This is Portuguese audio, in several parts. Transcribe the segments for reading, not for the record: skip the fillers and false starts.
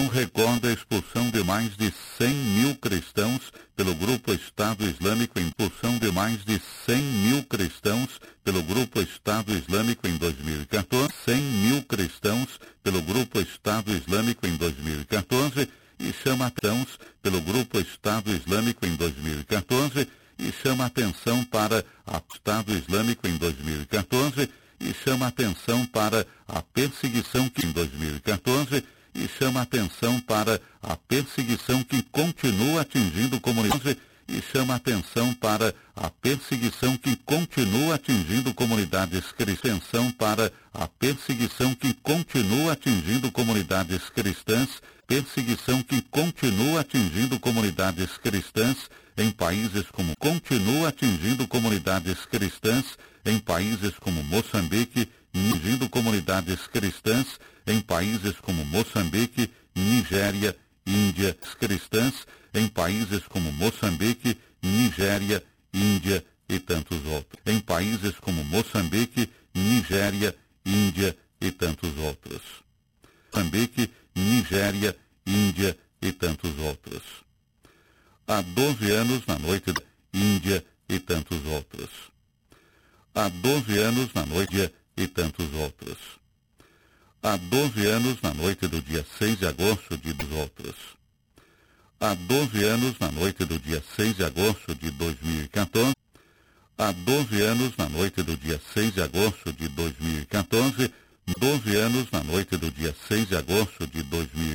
Irão recorda a expulsão de mais de 100 mil cristãos pelo grupo Estado Islâmico em 2014, 100 mil cristãos pelo grupo Estado Islâmico em 2014 e chama atenção para a perseguição que continua atingindo comunidades cristãs em países como Moçambique, Nigéria, Índia, e tantos outros. Há 12 anos na noite da Índia e tantos outros. Há 12 anos na noite e tantos outros. Há 12 anos na noite do dia 6 de agosto de outros. Há 12 anos na noite do dia 6 de agosto de 2014. Há 12 anos na noite do dia 6 de agosto de 2014. 12 anos na noite do dia 6 de agosto de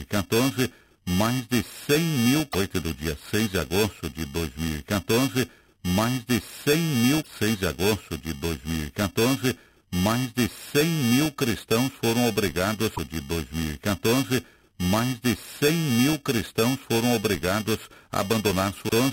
2014. Mais de 100 mil noite do dia 6 de agosto de 2014. Mais de 100 mil 6 de agosto de 2014. Mais de 100 mil cristãos foram obrigados de 2014. Mais de 100 mil cristãos foram obrigados a abandonar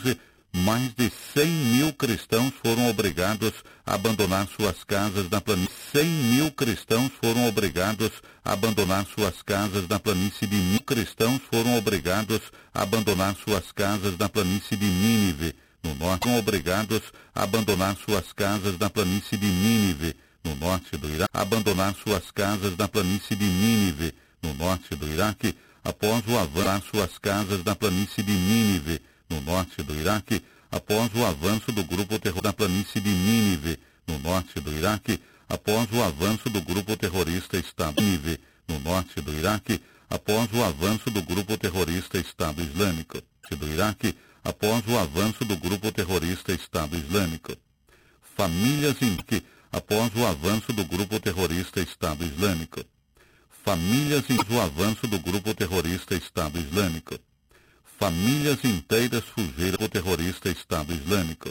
mais de 100 mil cristãos foram obrigados a abandonar suas casas na planície. 100 mil cristãos foram obrigados a abandonar suas casas na planície de Nínive. Cristãos foram obrigados a abandonar suas casas na planície de Nínive, no norte. Foram obrigados a abandonar suas casas na planície de Nínive, no norte do Iraque. Abandonar suas casas na planície de Nínive, no norte do Iraque, após o avanço suas casas na planície de Nínive, no norte do Iraque, após o avanço do grupo terrorista na planície de Nínive, no norte do Iraque, após o avanço do grupo terrorista Estado Nínive, no norte do Iraque, após o avanço do grupo terrorista Estado Islâmico, do Iraque, após o avanço do grupo terrorista Estado Islâmico. Famílias em que, após o avanço do grupo terrorista Estado Islâmico. Famílias em o avanço do grupo terrorista Estado Islâmico. Famílias inteiras fugiram do terrorista Estado Islâmico.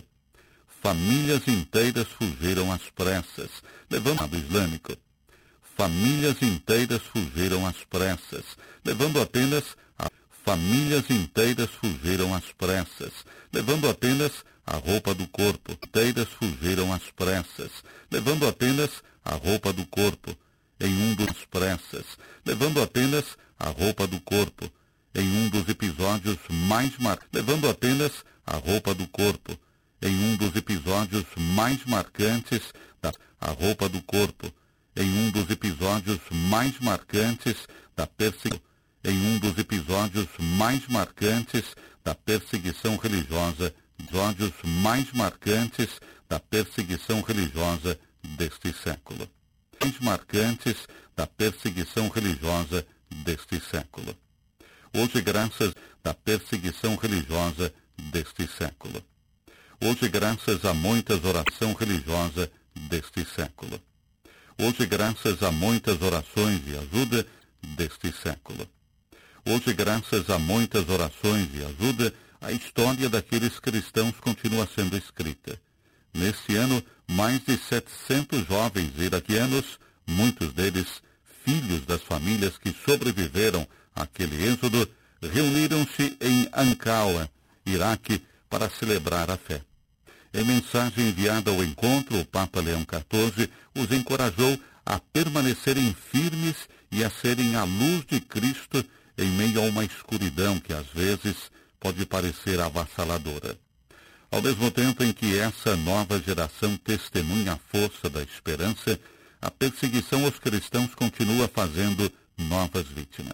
Famílias inteiras fugiram às pressas, levando o Estado Islâmico. Famílias inteiras fugiram às pressas, levando apenas a famílias inteiras fugiram às pressas, levando apenas a roupa do corpo. Inteiras fugiram às pressas, levando apenas a roupa do corpo. Em um dos pressas, levando apenas a roupa do corpo. Em um dos episódios mais marcantes, levando apenas a roupa do corpo. Em um dos episódios mais marcantes a roupa do corpo. Em um dos episódios mais marcantes da perseguição. Em um dos episódios mais marcantes da perseguição religiosa. Episódios mais marcantes da perseguição religiosa deste século. Mais marcantes da perseguição religiosa deste século. Hoje, graças à perseguição religiosa deste século. Hoje, graças a muitas orações religiosas deste século. Hoje, graças a muitas orações de ajuda deste século. Hoje, graças a muitas orações de ajuda, a história daqueles cristãos continua sendo escrita. Neste ano, mais de 700 jovens iraquianos, muitos deles filhos das famílias que sobreviveram àquele êxodo, reuniram-se em Ankawa, Iraque, para celebrar a fé. Em mensagem enviada ao encontro, o Papa Leão XIV os encorajou a permanecerem firmes e a serem a luz de Cristo em meio a uma escuridão que às vezes pode parecer avassaladora. Ao mesmo tempo em que essa nova geração testemunha a força da esperança, a perseguição aos cristãos continua fazendo novas vítimas.